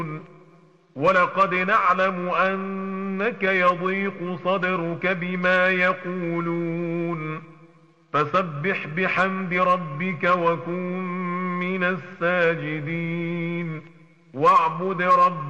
ولقد نعلم أنك يضيق صدرك بما يقولون فسبح بحمد ربك وكن من الساجدين واعبد ربك